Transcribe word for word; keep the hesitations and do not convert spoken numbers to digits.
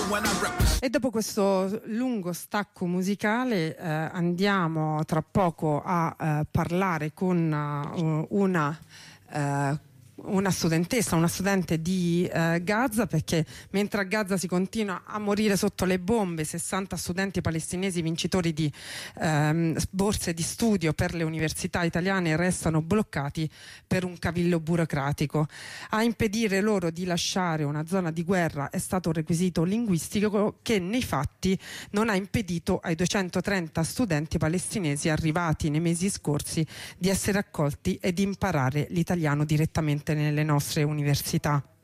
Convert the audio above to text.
E dopo questo lungo stacco musicale eh, andiamo tra poco a eh, parlare con uh, una uh, una studentessa, una studente di eh, Gaza, perché mentre a Gaza si continua a morire sotto le bombe, sessanta studenti palestinesi vincitori di ehm, borse di studio per le università italiane restano bloccati per un cavillo burocratico. A impedire loro di lasciare una zona di guerra è stato un requisito linguistico che nei fatti non ha impedito ai duecentotrenta studenti palestinesi arrivati nei mesi scorsi di essere accolti e di imparare l'italiano direttamente nelle nostre università.